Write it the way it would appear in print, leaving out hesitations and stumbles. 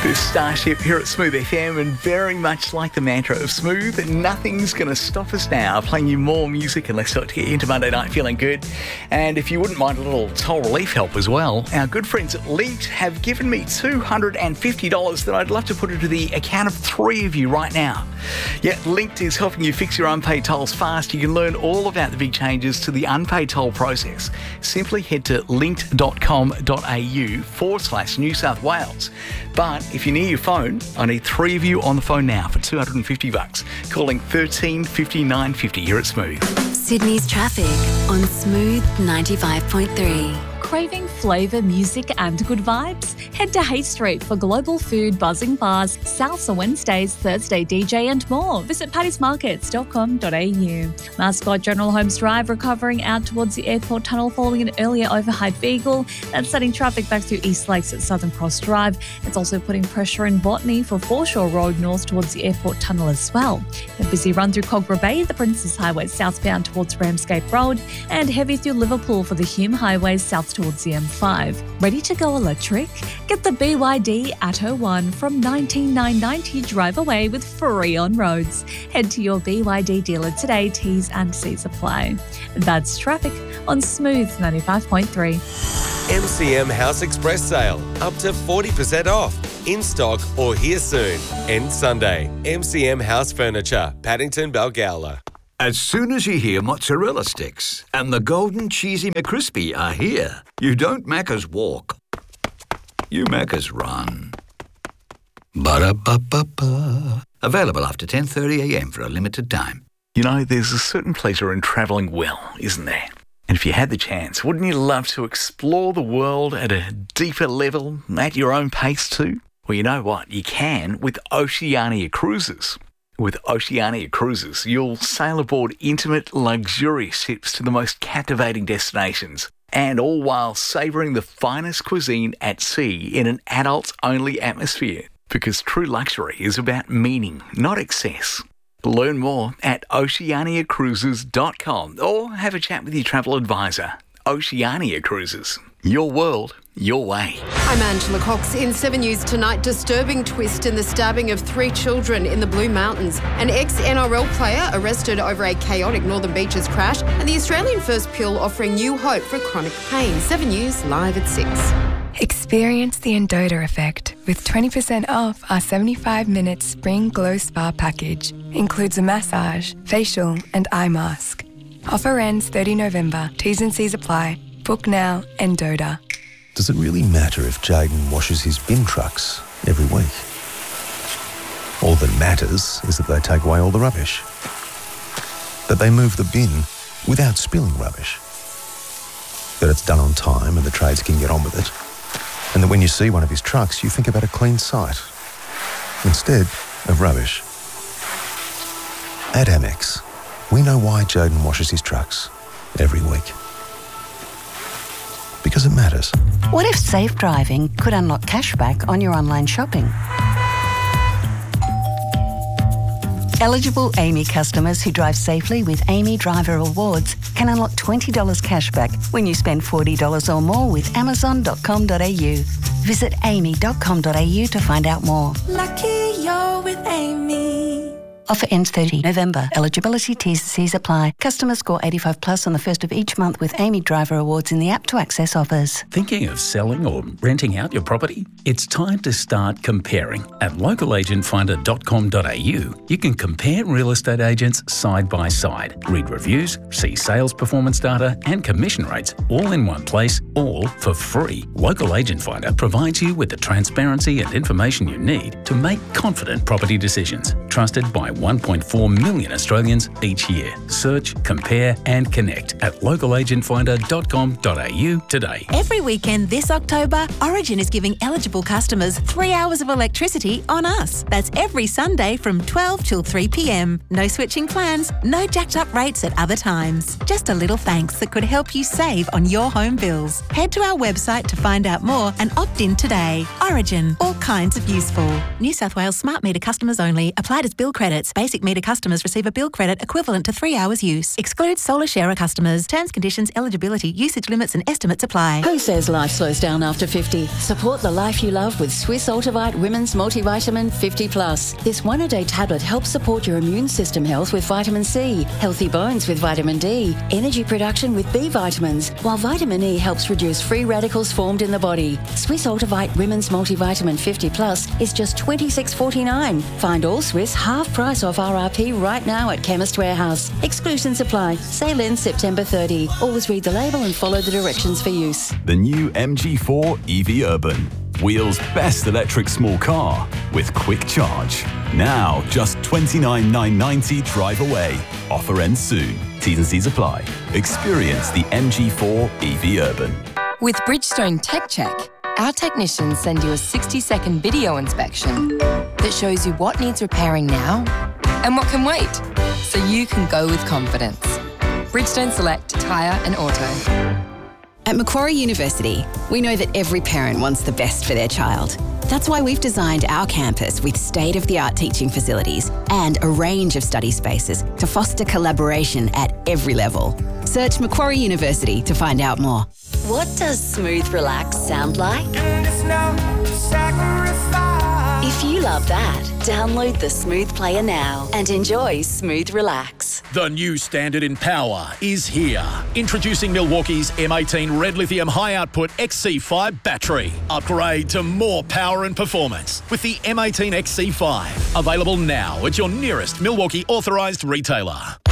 This Starship here at Smooth FM, and very much like the mantra of Smooth, nothing's going to stop us now playing you more music and let's start to get into Monday night feeling good. And if you wouldn't mind a little toll relief help as well, our good friends at Linked have given me $250 that I'd love to put into the account of 3 of you right now. Yeah, Linked is helping you fix your unpaid tolls fast. You can learn all about the big changes to the unpaid toll process. Simply head to linked.com.au/New South Wales. But if you're near your phone, I need 3 of you on the phone now for $250. Calling 13 59 50 here at Smooth. Sydney's traffic on Smooth 95.3. Craving flavour, music and good vibes? Head to Hay Street for global food, buzzing bars, salsa Wednesdays, Thursday DJ and more. Visit pattysmarkets.com.au. Mascot General Holmes Drive recovering out towards the airport tunnel following an earlier overhyped vehicle. That's setting traffic back through East Lakes at Southern Cross Drive. It's also putting pressure in Botany for Foreshore Road north towards the airport tunnel as well. A busy run through Cogra Bay, the Princes Highway southbound towards Ramsgate Road, and heavy through Liverpool for the Hume Highway south towards the M5. Ready to go electric? Get the BYD Atto 1 from $19,990 drive away with free on roads. Head to your BYD dealer today. T's and C's apply. That's traffic on Smooth 95.3. MCM House Express sale, up to 40% off. In stock or here soon. End Sunday. MCM House Furniture, Paddington, Balgowlah. As soon as you hear mozzarella sticks and the golden cheesy McCrispy are here, you don't Macca's walk. You Macca's run. Ba-da-ba-ba-ba. Available after 10:30am for a limited time. You know, there's a certain pleasure in travelling well, isn't there? And if you had the chance, wouldn't you love to explore the world at a deeper level, at your own pace too? Well, you know what? You can with Oceania Cruises. With Oceania Cruises, you'll sail aboard intimate, luxurious ships to the most captivating destinations, and all while savouring the finest cuisine at sea in an adults-only atmosphere. Because true luxury is about meaning, not excess. Learn more at oceaniacruises.com or have a chat with your travel advisor. Oceania Cruises. Your world, your way. I'm Angela Cox. In 7 News tonight, disturbing twist in the stabbing of 3 children in the Blue Mountains. An ex-NRL player arrested over a chaotic Northern Beaches crash, and the Australian First Pill offering new hope for chronic pain. 7 News live at 6. Experience the Endota effect with 20% off our 75-minute Spring Glow Spa package. Includes a massage, facial and eye mask. Offer ends 30 November. T's and C's apply. Book now, Endota. Does it really matter if Jayden washes his bin trucks every week? All that matters is that they take away all the rubbish. That they move the bin without spilling rubbish. That it's done on time and the trades can get on with it. And that when you see one of his trucks, you think about a clean site instead of rubbish. At Amex, we know why Jayden washes his trucks every week. Because it matters. What if safe driving could unlock cashback on your online shopping? Eligible AAMI customers who drive safely with AAMI Driver Awards can unlock $20 cashback when you spend $40 or more with Amazon.com.au. Visit aami.com.au to find out more. Lucky you're with AAMI. Offer ends 30 November. Eligibility T's and C's apply. Customers score 85 plus on the first of each month with AAMI Driver Awards in the app to access offers. Thinking of selling or renting out your property? It's time to start comparing. At localagentfinder.com.au, you can compare real estate agents side by side, read reviews, see sales performance data and commission rates all in one place, all for free. Local Agent Finder provides you with the transparency and information you need to make confident property decisions. Trusted by 1.4 million Australians each year. Search, compare and connect at localagentfinder.com.au today. Every weekend this October, Origin is giving eligible customers 3 hours of electricity on us. That's every Sunday from 12 till 3 p.m. No switching plans, no jacked up rates at other times. Just a little thanks that could help you save on your home bills. Head to our website to find out more and opt in today. Origin, all kinds of useful. New South Wales smart meter customers only. Applied as bill credits. minutes. Basic meter customers receive a bill credit equivalent to 3 hours use. Excludes Solar Sharer customers. Terms, conditions, eligibility, usage limits and estimates apply. Who says life slows down after 50? Support the life you love with Swiss Ultivite Women's Multivitamin 50 Plus. This one-a-day tablet helps support your immune system health with vitamin C, healthy bones with vitamin D, energy production with B vitamins, while vitamin E helps reduce free radicals formed in the body. Swiss Ultivite Women's Multivitamin 50 Plus is just $26.49. Find all Swiss half price off RRP right now at Chemist Warehouse. Exclusions apply. Sale ends September 30. Always read the label and follow the directions for use. The new MG4 EV Urban. Wheels' best electric small car with quick charge. Now just $29,990 drive away. Offer ends soon. T's and C's apply. Experience the MG4 EV Urban. With Bridgestone Tech Check, our technicians send you a 60-second video inspection that shows you what needs repairing now and what can wait, so you can go with confidence. Bridgestone Select Tyre and Auto. At Macquarie University, we know that every parent wants the best for their child. That's why we've designed our campus with state-of-the-art teaching facilities and a range of study spaces to foster collaboration at every level. Search Macquarie University to find out more. What does smooth relax sound like? If you love that, download the Smooth Player now and enjoy Smooth Relax. The new standard in power is here. Introducing Milwaukee's M18 Red Lithium High Output XC5 battery. Upgrade to more power and performance with the M18 XC5. Available now at your nearest Milwaukee authorised retailer.